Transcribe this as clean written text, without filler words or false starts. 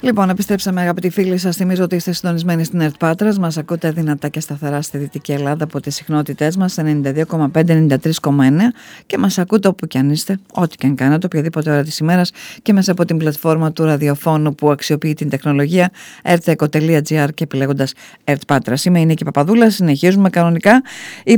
Λοιπόν, επιστρέψαμε αγαπητοί φίλοι. Σας θυμίζω ότι είστε συντονισμένοι στην ΕΡΤ Πάτρας. Μας ακούτε δυνατά και σταθερά στη Δυτική Ελλάδα από τις συχνότητές μας 92,5-93,9 και μας ακούτε όπου και αν είστε, ό,τι και αν κάνετε, οποιαδήποτε ώρα της ημέρας και μέσα από την πλατφόρμα του ραδιοφώνου που αξιοποιεί την τεχνολογία rteko.gr και επιλέγοντας ΕΡΤ Πάτρας. Είμαι η Νίκη Παπαδούλα. Συνεχίζουμε κανονικά.